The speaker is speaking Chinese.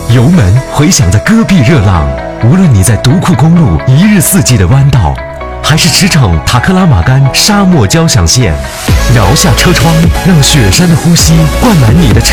油门回响着戈壁热浪。无论你在独库公路一日四季的弯道，还是驰骋塔克拉玛干沙漠交响线，摇下车窗，让雪山的呼吸灌满你的